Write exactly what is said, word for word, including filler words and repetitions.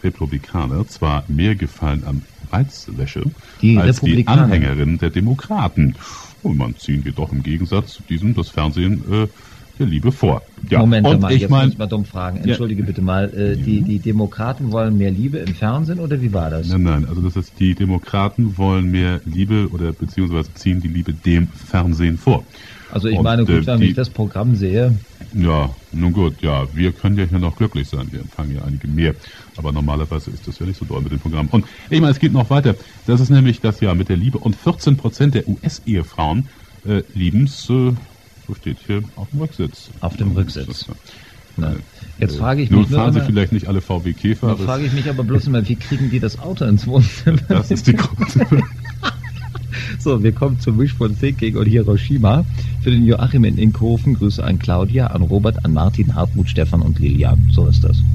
Republikaner zwar mehr Gefallen an Reizwäsche Die als die Republikaner. Anhängerinnen der Demokraten. Und man ziehen wir doch im Gegensatz zu diesem das Fernsehen äh, der Liebe vor. Ja, Moment und mal, ich jetzt mein, muss ich mal dumm fragen. Entschuldige ja. bitte mal, äh, die, die Demokraten wollen mehr Liebe im Fernsehen oder wie war das? Nein, nein, also das ist, die Demokraten wollen mehr Liebe oder beziehungsweise ziehen die Liebe dem Fernsehen vor. Also ich Und, meine, gut, äh, wenn die- ich das Programm sehe, Ja, nun gut, ja, wir können ja hier noch glücklich sein. Wir empfangen ja einige mehr. Aber normalerweise ist das ja nicht so doll mit dem Programm. Und ich meine, es geht noch weiter. Das ist nämlich das Jahr mit der Liebe. Und vierzehn Prozent der U S-Ehefrauen äh, lieben's, äh, so steht hier, auf dem Rücksitz. auf dem Rücksitz. Na, Äh, jetzt frage ich Nun mich nur fahren sie immer, vielleicht nicht alle V W Käfer, da aber frage ich mich aber bloß immer, wie kriegen die das Auto ins Wohnzimmer? das ist die Grund. So, wir kommen zum Wishful Thinking und Hiroshima. Für den Joachim in Inkhofen, Grüße an Claudia, an Robert, an Martin, Hartmut, Stefan und Lilian. So ist das.